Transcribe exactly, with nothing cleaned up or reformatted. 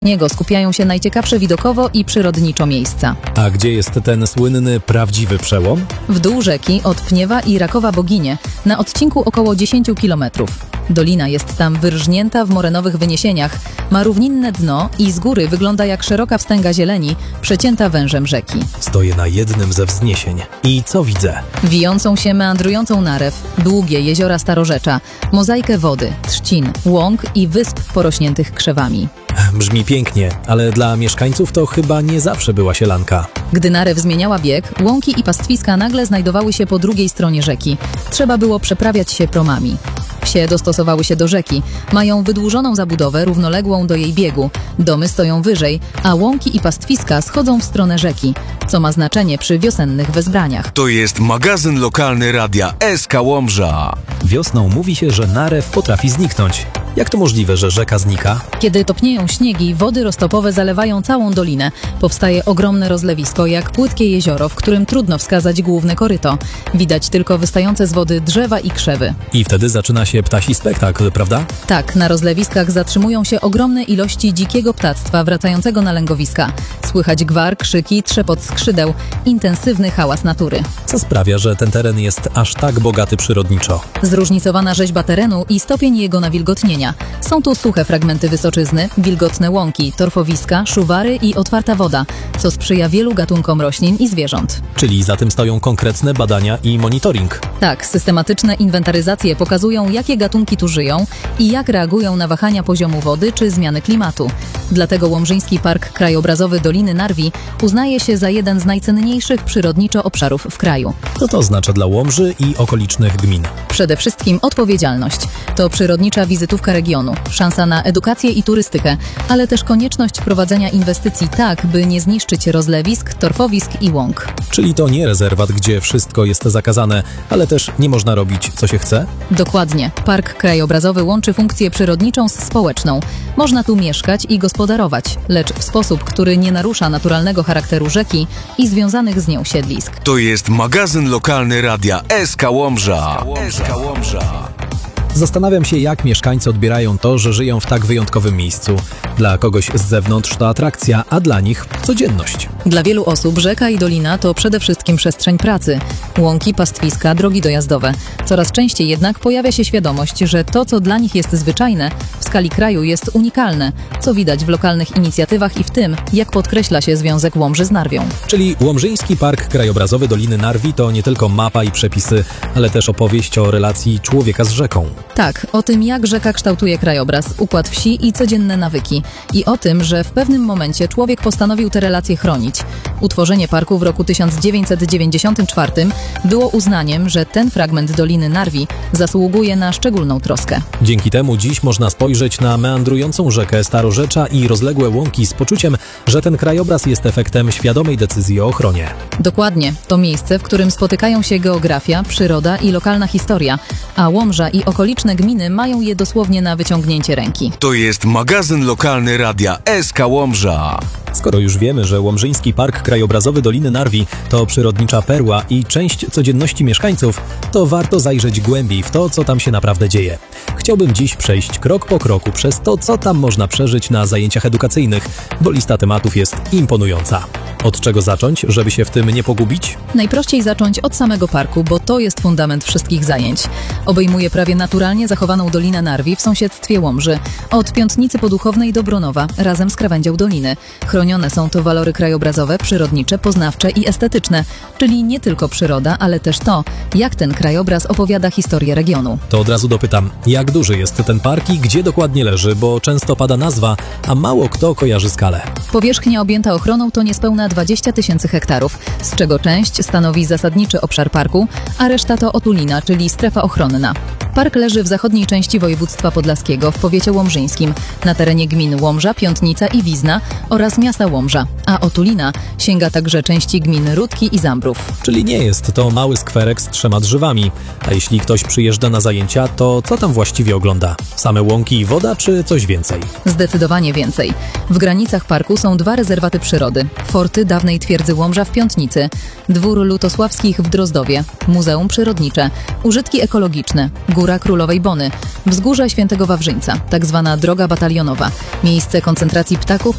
niego skupiają się najciekawsze widokowo i przyrodniczo miejsca. A gdzie jest ten słynny, prawdziwy przełom? W dół rzeki od Pniewa i Rakowa Boginie, na odcinku około dziesięć kilometrów. Dolina jest tam wyrżnięta w morenowych wyniesieniach, ma równinne dno i z góry wygląda jak szeroka wstęga zieleni, przecięta wężem rzeki. Stoję na jednym ze wzniesień. I co widzę? Wijącą się, meandrującą narew, długie jeziora Starorzecza, mozaikę wody, trzcin, łąk i wysp porośniętych krzewami. Brzmi pięknie, ale dla mieszkańców to chyba nie zawsze była sielanka. Gdy narew zmieniała bieg, łąki i pastwiska nagle znajdowały się po drugiej stronie rzeki. Trzeba było przeprawiać się promami. Wsie dostosowały się do rzeki, mają wydłużoną zabudowę równoległą do jej biegu, domy stoją wyżej, a łąki i pastwiska schodzą w stronę rzeki, co ma znaczenie przy wiosennych wezbraniach. To jest magazyn lokalny radia S K Łomża. Wiosną mówi się, że narew potrafi zniknąć. Jak to możliwe, że rzeka znika? Kiedy topnieją śniegi, wody roztopowe zalewają całą dolinę. Powstaje ogromne rozlewisko, jak płytkie jezioro, w którym trudno wskazać główne koryto. Widać tylko wystające z wody drzewa i krzewy. I wtedy zaczyna się ptasi spektakl, prawda? Tak, na rozlewiskach zatrzymują się ogromne ilości dzikiego ptactwa wracającego na lęgowiska. Słychać gwar, krzyki, trzepot skrzydeł, intensywny hałas natury. Co sprawia, że ten teren jest aż tak bogaty przyrodniczo? Zróżnicowana rzeźba terenu i stopień jego nawilgotnienia. Są tu suche fragmenty wysoczyzny, wilgotne łąki, torfowiska, szuwary i otwarta woda, co sprzyja wielu gatunkom roślin i zwierząt. Czyli za tym stoją konkretne badania i monitoring. Tak, systematyczne inwentaryzacje pokazują, jakie gatunki tu żyją i jak reagują na wahania poziomu wody czy zmiany klimatu. Dlatego Łomżyński Park Krajobrazowy Doliny Narwi uznaje się za jeden z najcenniejszych przyrodniczo obszarów w kraju. Co to oznacza dla Łomży i okolicznych gmin? Przede wszystkim odpowiedzialność. To przyrodnicza wizytówka regionu, szansa na edukację i turystykę, ale też konieczność prowadzenia inwestycji tak, by nie zniszczyć rozlewisk, torfowisk i łąk. Czyli to nie rezerwat, gdzie wszystko jest zakazane, ale też nie można robić, co się chce? Dokładnie. Park krajobrazowy łączy funkcję przyrodniczą z społeczną. Można tu mieszkać i gospodarować, lecz w sposób, który nie narusza naturalnego charakteru rzeki i związanych z nią siedlisk. To jest magazyn lokalny radia S K Łomża. S K Łomża. Zastanawiam się, jak mieszkańcy odbierają to, że żyją w tak wyjątkowym miejscu. Dla kogoś z zewnątrz to atrakcja, a dla nich codzienność. Dla wielu osób rzeka i dolina to przede wszystkim przestrzeń pracy. Łąki, pastwiska, drogi dojazdowe. Coraz częściej jednak pojawia się świadomość, że to, co dla nich jest zwyczajne, w skali kraju jest unikalne, co widać w lokalnych inicjatywach i w tym, jak podkreśla się związek Łomży z Narwią. Czyli Łomżyński Park Krajobrazowy Doliny Narwi to nie tylko mapa i przepisy, ale też opowieść o relacji człowieka z rzeką. Tak, o tym, jak rzeka kształtuje krajobraz, układ wsi i codzienne nawyki. I o tym, że w pewnym momencie człowiek postanowił te relacje chronić. Utworzenie parku w roku tysiąc dziewięćset dziewięćdziesiątym czwartym było uznaniem, że ten fragment Doliny Narwi zasługuje na szczególną troskę. Dzięki temu dziś można spojrzeć na meandrującą rzekę Starorzecza i rozległe łąki z poczuciem, że ten krajobraz jest efektem świadomej decyzji o ochronie. Dokładnie. To miejsce, w którym spotykają się geografia, przyroda i lokalna historia, a Łomża i okoliczne gminy mają je dosłownie na wyciągnięcie ręki. To jest magazyn lokalny radia S K Łomża. Skoro już wiemy, że Łomżyński Park Krajobrazowy Doliny Narwi to przyrodnicza perła i część codzienności mieszkańców, to warto zajrzeć głębiej w to, co tam się naprawdę dzieje. Chciałbym dziś przejść krok po kroku przez to, co tam można przeżyć na zajęciach edukacyjnych, bo lista tematów jest imponująca. Od czego zacząć, żeby się w tym nie pogubić? Najprościej zacząć od samego parku, bo to jest fundament wszystkich zajęć. Obejmuje prawie naturalnie zachowaną Dolinę Narwi w sąsiedztwie Łomży. Od Piątnicy Poduchownej do Bronowa, razem z krawędzią doliny. Chronione są to walory krajobrazowe, przyrodnicze, poznawcze i estetyczne, czyli nie tylko przyroda, ale też to, jak ten krajobraz opowiada historię regionu. To od razu dopytam, jak duży jest ten park i gdzie dokładnie leży, bo często pada nazwa, a mało kto kojarzy skalę. Powierzchnia objęta ochroną to niespełna dwadzieścia tysięcy hektarów, z czego część stanowi zasadniczy obszar parku, a reszta to otulina, czyli strefa ochronna. Park leży w zachodniej części województwa podlaskiego w powiecie łomżyńskim, na terenie gmin Łomża, Piątnica i Wizna oraz miasta Łomża, a otulina sięga także części gmin Rudki i Zambrów. Czyli nie jest to mały skwerek z trzema drzewami. A jeśli ktoś przyjeżdża na zajęcia, to co tam właściwie ogląda? Same łąki i woda, czy coś więcej? Zdecydowanie więcej. W granicach parku są dwa rezerwaty przyrody. Forty dawnej twierdzy Łomża w Piątnicy, Dwór Lutosławskich w Drozdowie, Muzeum Przyrodnicze, użytki ekologiczne, Góra Królowej Bony, Wzgórze Świętego Wawrzyńca, tak zwana droga batalionowa, miejsce koncentracji ptaków